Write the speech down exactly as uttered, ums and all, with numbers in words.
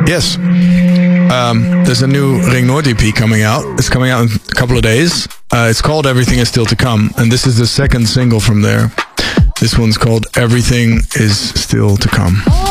Yes. Um, there's a new Ring Noord E P coming out. It's coming out in a couple of days. Uh, it's called Everything Is Still To Come, and this is the second single from there. This one's called Everything Is Still To Come.